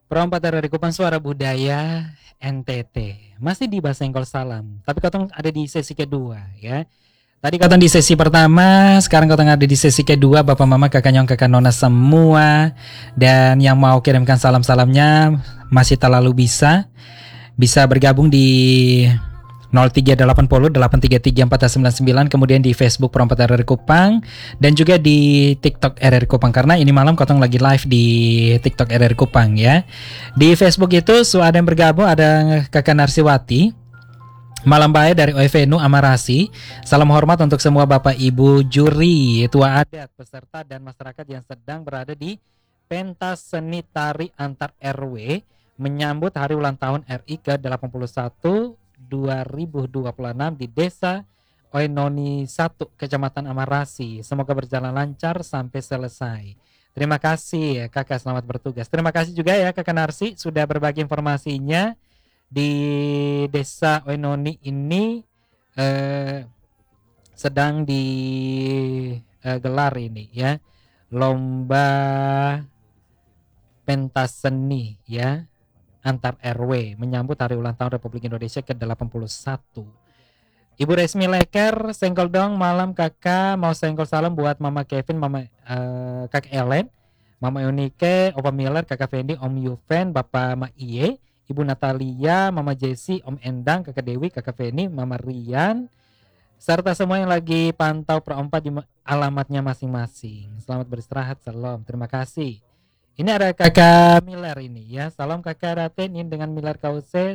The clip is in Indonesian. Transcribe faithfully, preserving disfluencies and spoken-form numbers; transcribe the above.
Perompat dari Kupang Suara Budaya N T T. Masih di Bahasa Engkol Salam. Tapi Kotong ada di sesi kedua ya. Tadi Kotong di sesi pertama, sekarang Kotong ada di sesi kedua. Bapak Mama, Kakak Nyong, Kakak Nona semua. Dan yang mau kirimkan salam-salamnya masih terlalu bisa. Bisa bergabung di nol tiga delapan nol delapan tiga tiga empat sembilan sembilan, kemudian di Facebook Perompat R R Kupang dan juga di TikTok R R Kupang, karena ini malam Kotong lagi live di TikTok R R Kupang ya. Di Facebook itu so ada yang bergabung, ada Kakak Narsiwati. Malam baik dari O V N U Amarasi. Salam hormat untuk semua Bapak Ibu juri, tua adat, peserta dan masyarakat yang sedang berada di pentas seni tari antar R W menyambut hari ulang tahun R I ke delapan puluh satu dua ribu dua puluh enam di Desa Oenoni satu, Kecamatan Amarasi. Semoga berjalan lancar sampai selesai. Terima kasih ya Kakak, selamat bertugas. Terima kasih juga ya Kakak Narsi sudah berbagi informasinya di Desa Oenoni ini eh, sedang digelar ini ya lomba pentas seni ya antar R W menyambut hari ulang tahun Republik Indonesia ke delapan puluh satu. Ibu Resmi Leker, senggol dong malam kakak, mau senggol salam buat Mama Kevin, Mama uh, Kakak Ellen, Mama Yunike, Opa Miller, Kakak Fendi, Om Yuven, Bapak Ma Iye, Ibu Natalia, Mama Jessie, Om Endang, Kakak Dewi, Kakak Feni, Mama Rian, serta semua yang lagi pantau perempat di alamatnya masing-masing. Selamat beristirahat, salam, terima kasih. Ini ada Kakak Miller ini ya, salam Kakak Raten ini dengan Miller Kause.